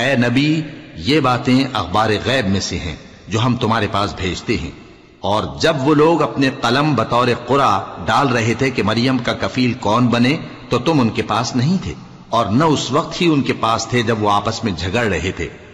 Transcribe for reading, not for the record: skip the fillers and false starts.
ए नबी, ये बातें अखबार गैब में से हैं जो हम तुम्हारे पास भेजते हैं। और जब वो लोग अपने कलम बतौर कुरा डाल रहे थे कि मरियम का कफील कौन बने, तो तुम उनके पास नहीं थे, और न उस वक्त ही उनके पास थे जब वो आपस में झगड़ रहे थे।